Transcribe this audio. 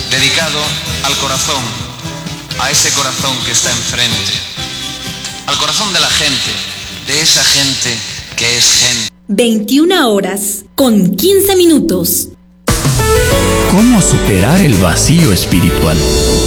dedicado al corazón, a ese corazón que está enfrente, al corazón de la gente, de esa gente que es gente. 21:15. ¿Cómo superar el vacío espiritual?